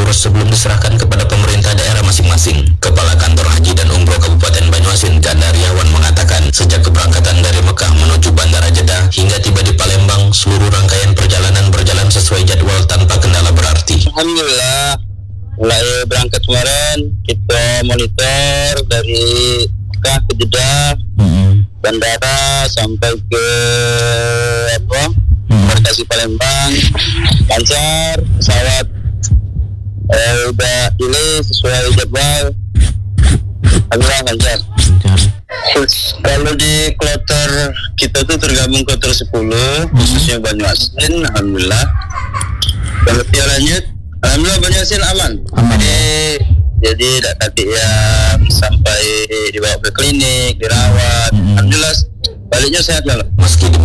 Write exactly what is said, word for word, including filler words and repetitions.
diurus sebelum diserahkan kepada pemerintah daerah masing-masing. Kepala Kantor Haji dan Umroh Kabupaten Banyuasin, Gandaryawan, mengatakan sejak keberangkatan dari Mekah menuju Bandara Jeddah hingga tiba di Palembang, seluruh rangkaian perjalanan berjalan sesuai jadwal tanpa kendala berarti. Alhamdulillah, mulai berangkat kemarin kita monitor dari Mekah ke Jeddah, mm-hmm. bandara sampai ke apa? Embarkasi mm-hmm. Palembang, lancar, pesawat eh, udah delay sesuai jadwal. Alhamdulillah lancar. Kalau di kloter kita tuh tergabung kloter sepuluh, mm-hmm. khususnya Banyuasin, alhamdulillah. Kalau dia lanjut, alhamdulillah Banyuasin aman. aman. Jadi, jadi tadi yang sampai dibawa ke klinik, dirawat, mm-hmm. alhamdulillah baliknya sehat lah. Meski